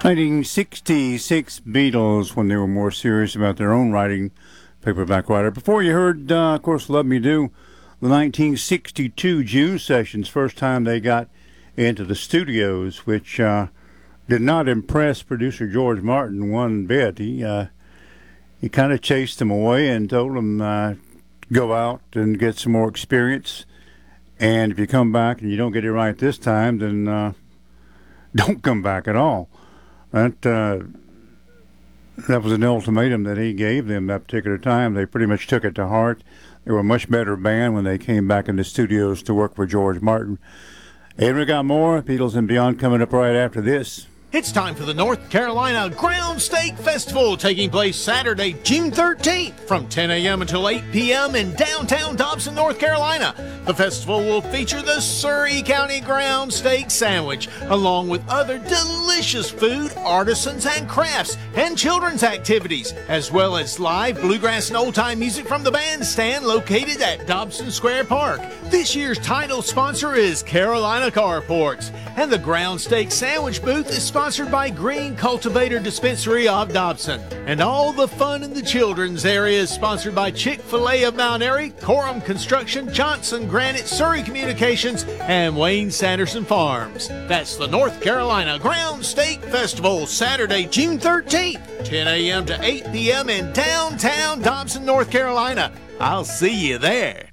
1966 Beatles, when they were more serious about their own writing, paperback writer. Before you heard, of course, Love Me Do, the 1962 June sessions, first time they got into the studios, which did not impress producer George Martin one bit. He kind of chased them away and told them, go out and get some more experience. And if you come back and you don't get it right this time, then don't come back at all. That was an ultimatum that he gave them that particular time. They pretty much took it to heart. They were a much better band when they came back in the studios to work for George Martin. And we got more Beatles and Beyond coming up right after this. It's time for the North Carolina Ground Steak Festival, taking place Saturday, June 13th from 10 a.m. until 8 p.m. in downtown Dobson, North Carolina. The festival will feature the Surry County Ground Steak Sandwich, along with other delicious food, artisans and crafts, and children's activities, as well as live bluegrass and old-time music from the bandstand located at Dobson Square Park. This year's title sponsor is Carolina Carports, and the Ground Steak Sandwich booth is sponsored by Green Cultivator Dispensary of Dobson. And all the fun in the children's area is sponsored by Chick-fil-A of Mount Airy, Coram Construction, Johnson Granite, Surry Communications, and Wayne Sanderson Farms. That's the North Carolina Ground Steak Festival, Saturday, June 13th, 10 a.m. to 8 p.m. in downtown Dobson, North Carolina. I'll see you there.